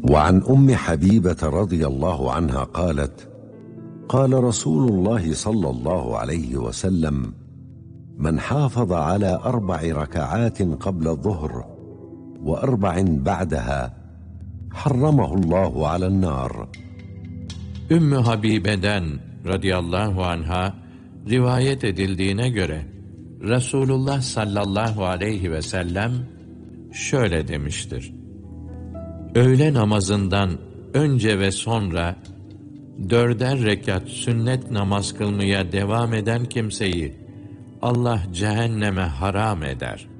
وعن أم حبيبة رضي الله عنها قالت: قال رسول الله صلى الله عليه وسلم: من حافظ على 4 ركعات قبل الظهر و4 بعدها حرمه الله على النار. Ümmü Habibe'den radıyallahu anha rivayet edildiğine göre Resulullah sallallahu aleyhi ve sellem şöyle demiştir: Öğle namazından önce ve sonra 4'er rekat sünnet namaz kılmaya devam eden kimseyi Allah cehenneme haram eder.